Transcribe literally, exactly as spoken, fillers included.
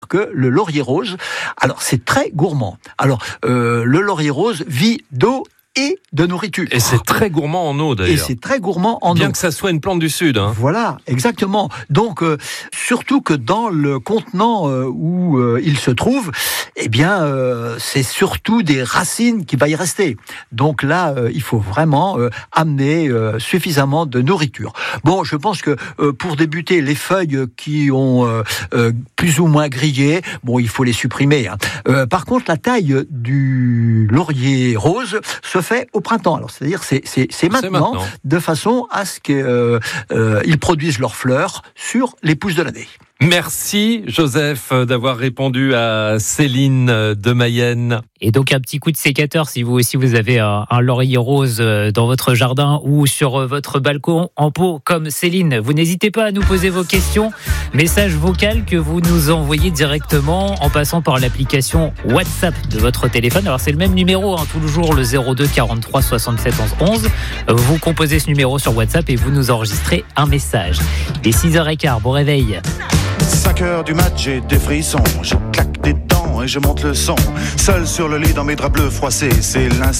que le laurier rose, alors c'est très gourmand. Alors euh, le laurier rose vit d'eau et de nourriture. Et c'est très gourmand en eau d'ailleurs. Et c'est très gourmand en Bien eau. que ça soit une plante du sud. Hein. Voilà, exactement. Donc, euh, surtout que dans le contenant euh, où euh, il se trouve, eh bien, euh, c'est surtout des racines qui va y rester. Donc là, euh, il faut vraiment euh, amener euh, suffisamment de nourriture. Bon, je pense que euh, pour débuter, les feuilles qui ont euh, euh, plus ou moins grillé, bon, il faut les supprimer. Hein. Euh, par contre, la taille du laurier rose se fait au printemps. Alors, c'est-à-dire, c'est, c'est, c'est, maintenant, c'est maintenant, de façon à ce qu'ils euh, euh, produisent leurs fleurs sur les pousses de l'année. Merci Joseph d'avoir répondu à Céline de Mayenne. Et donc un petit coup de sécateur si vous aussi vous avez un, un laurier rose dans votre jardin ou sur votre balcon en pot comme Céline. Vous n'hésitez pas à nous poser vos questions. Message vocal que vous nous envoyez directement en passant par l'application WhatsApp de votre téléphone. Alors c'est le même numéro, hein, toujours le zéro deux quarante-trois soixante-sept onze onze. Vous composez ce numéro sur WhatsApp et vous nous enregistrez un message. Il est six heures quinze, bon réveil. cinq heures du mat, j'ai des frissons. Je claque des dents et je monte le son. Seul sur le lit dans mes draps bleus froissés, c'est l'instant.